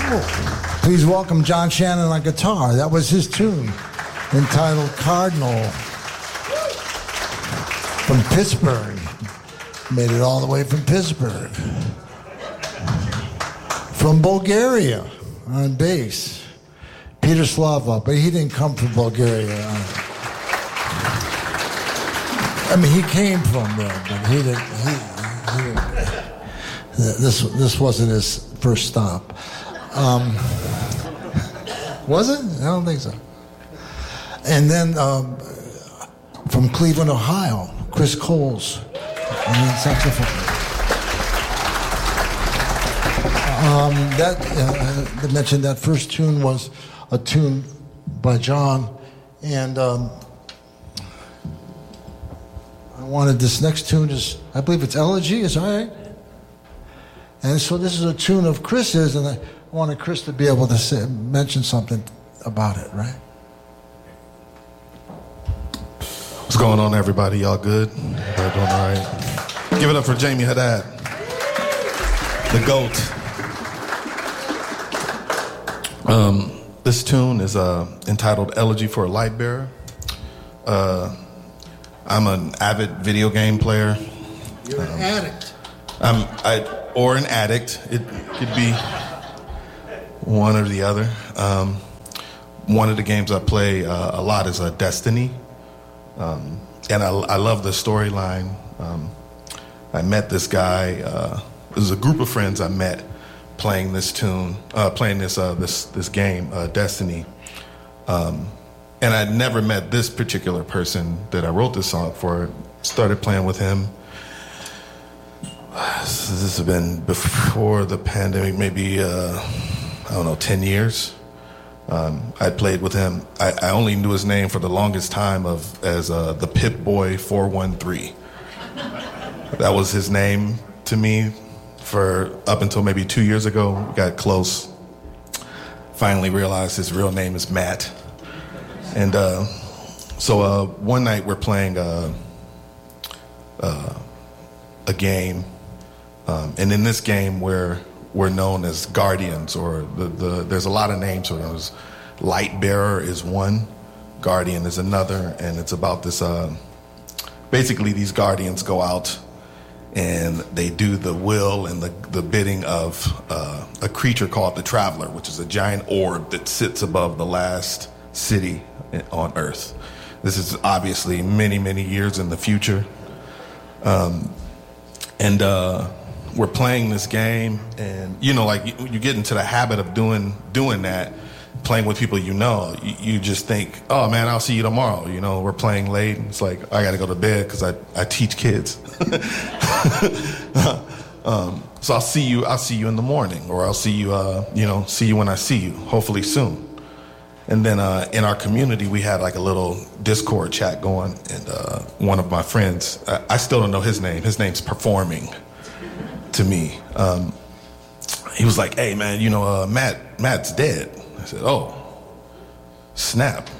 Please welcome John Shannon on guitar. That was his tune, entitled Cardinal. From Pittsburgh. Made it all the way from Pittsburgh. From Bulgaria on bass, Peter Slava, but he didn't come from Bulgaria. I mean, he came from there, but he didn't. This wasn't his first stop. Was it? I don't think so. And then from Cleveland, Ohio, Chris Coles, saxophone. I mentioned that first tune was a tune by John, and I wanted this next tune I believe it's Elegy, is that right? And so this is a tune of Chris's, and I wanted Chris to be able to mention something about it, right? What's going on, everybody? Y'all good? Everybody doing all right? Give it up for Jamie Haddad, the GOAT. This tune is entitled Elegy for a Light Bearer. I'm an avid video game player. You're an addict. Or an addict. It could be one or the other. One of the games I play a lot is Destiny. And I love the storyline. I met this guy. It was a group of friends I met playing this tune, playing this game, Destiny. And I'd never met this particular person that I wrote this song for. Started playing with him. This has been before the pandemic, maybe, 10 years. I played with him. I only knew his name for the longest time as the Pip Boy 413. That was his name to me for up until maybe 2 years ago. We got close. Finally realized his real name is Matt. And so one night we're playing a game, and in this game we're known as guardians, or there's a lot of names for those. Light Bearer is one, Guardian is another, and it's about this. Basically, these guardians go out and they do the will and the bidding of a creature called the Traveler, which is a giant orb that sits above the last city on Earth. This is obviously many, many years in the future. We're playing this game, and you get into the habit of doing that, playing with people you just think, oh man, I'll see you tomorrow. We're playing late, and it's like I got to go to bed because I teach kids. So I'll see you in the morning, or I'll see you see you when I see you, hopefully soon. And then in our community, we had like a little Discord chat going, and one of my friends, I still don't know his name. His name's Performing to me. He was like, hey man, Matt's dead. I said, oh, snap.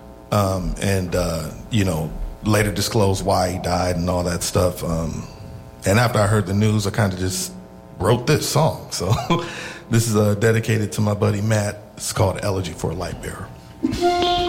Later disclosed why he died and all that stuff. And after I heard the news, I kind of just wrote this song. So this is dedicated to my buddy Matt. It's called Elegy for a Light Bearer.